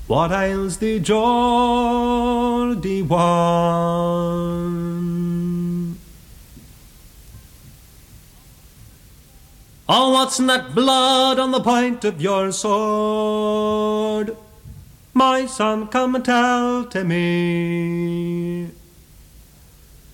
What ails thee, Geordie one? Oh, what's in that blood on the point of your sword? My son, come and tell to me.